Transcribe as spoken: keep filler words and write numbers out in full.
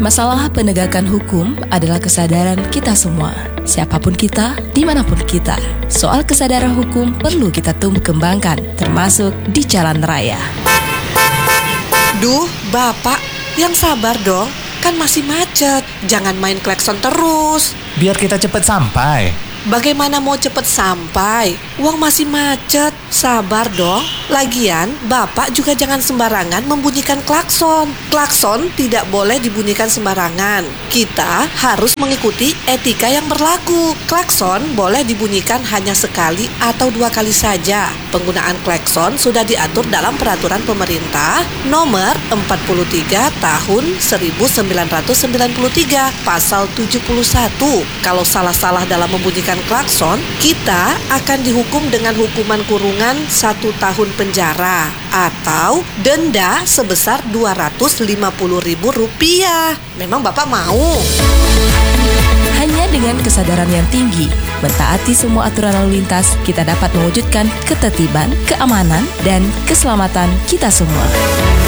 Masalah penegakan hukum adalah kesadaran kita semua. Siapapun kita, dimanapun kita. Soal kesadaran hukum perlu kita tumbuh kembangkan, termasuk di jalan raya. Duh, Bapak, yang sabar dong. Kan masih macet. Jangan main klakson terus. Biar kita cepat sampai. Bagaimana mau cepat sampai? Uang masih macet. Sabar dong. Lagian, Bapak juga jangan sembarangan membunyikan klakson. Klakson tidak boleh dibunyikan sembarangan. Kita harus mengikuti etika yang berlaku. Klakson boleh dibunyikan hanya sekali atau dua kali saja. Penggunaan klakson sudah diatur dalam peraturan pemerintah nomor empat puluh tiga tahun seribu sembilan ratus sembilan puluh tiga pasal tujuh puluh satu. Kalau salah-salah dalam membunyikan klakson, kita akan dihukum dengan hukuman kurungan satu tahun penjara atau denda sebesar dua ratus lima puluh ribu rupiah. Memang Bapak mau? Hanya dengan kesadaran yang tinggi, mentaati semua aturan lalu lintas, kita dapat mewujudkan ketertiban, keamanan, dan keselamatan kita semua.